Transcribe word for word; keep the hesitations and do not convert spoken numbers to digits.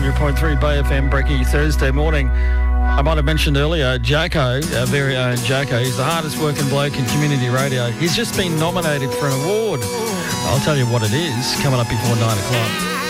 hundred point three Bay F M, Brecky, Thursday morning. I might have mentioned earlier, Jacko, our very own Jacko, he's the hardest working bloke in community radio. He's just been nominated for an award. I'll tell you what it is coming up before nine o'clock.